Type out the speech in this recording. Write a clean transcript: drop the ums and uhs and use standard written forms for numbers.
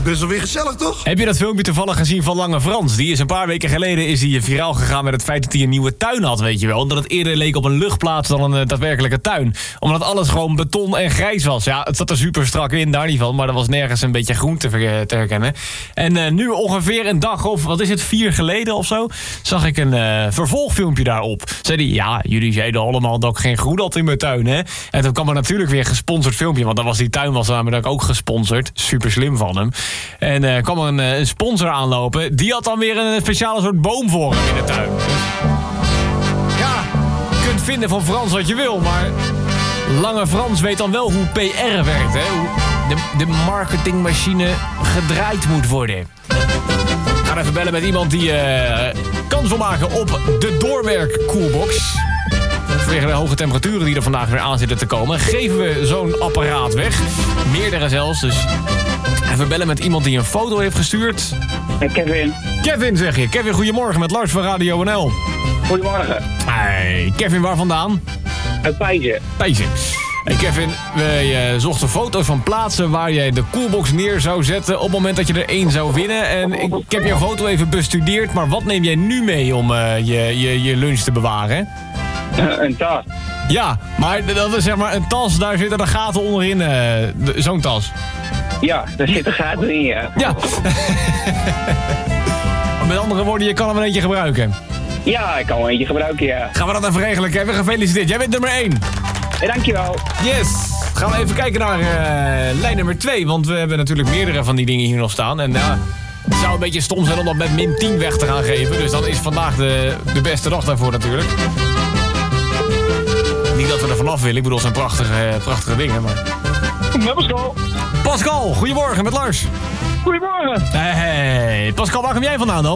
Best wel weer gezellig, toch? Heb je dat filmpje toevallig gezien van Lange Frans? Die is een paar weken geleden viraal gegaan met het feit dat hij een nieuwe tuin had, weet je wel. Omdat het eerder leek op een luchtplaats dan een daadwerkelijke tuin. Omdat alles gewoon beton en grijs was. Ja, het zat er super strak in, daar niet van. Maar er was nergens een beetje groen te herkennen. En nu ongeveer een dag of, 4 geleden of zo, zag ik een vervolgfilmpje daarop. Zei hij, ja, jullie zeiden allemaal dat ik geen groen had in mijn tuin, hè? En toen kwam er natuurlijk weer een gesponsord filmpje. Want die tuin was namelijk ook gesponsord. Super slim van hem. En kwam er een sponsor aanlopen. Die had dan weer een speciale soort boom voor hem in de tuin. Dus, ja, je kunt vinden van Frans wat je wil, maar Lange Frans weet dan wel hoe PR werkt, hè? Hoe de marketingmachine gedraaid moet worden. Ik ga even bellen met iemand die kans wil maken op de doorwerk Coolbox. Vanwege de hoge temperaturen die er vandaag weer aan zitten te komen, geven we zo'n apparaat weg. Meerdere zelfs, dus even bellen met iemand die een foto heeft gestuurd. Kevin. Kevin, zeg je. Kevin, goedemorgen, met Lars van Radio NL. Goedemorgen. Hey, Kevin, waar vandaan? Uit Pijzen. Pijzen. Hey Kevin, wij zochten foto's van plaatsen waar jij de Coolbox neer zou zetten op het moment dat je er één zou winnen. En ik heb jouw foto even bestudeerd, maar wat neem jij nu mee om je lunch te bewaren? Een tas. Ja, maar dat is zeg maar een tas, daar zitten de gaten onderin, zo'n tas. Ja, daar zitten gaten in, ja. Ja. Met andere woorden, je kan hem een eentje gebruiken. Ja, ik kan wel eentje gebruiken, ja. Gaan we dat even regelen, Kevin? Gefeliciteerd. Jij bent nummer 1. Dankjewel. Yes. Gaan we even kijken naar lijn nummer 2. Want we hebben natuurlijk meerdere van die dingen hier nog staan. En het zou een beetje stom zijn om dat met min 10 weg te gaan geven. Dus dan is vandaag de beste dag daarvoor natuurlijk. Niet dat we er vanaf willen. Ik bedoel, het zijn prachtige dingen. Maar... Met Pascal. Pascal, goedemorgen met Lars. Goedemorgen. Hey, Pascal, waar kom jij vandaan dan?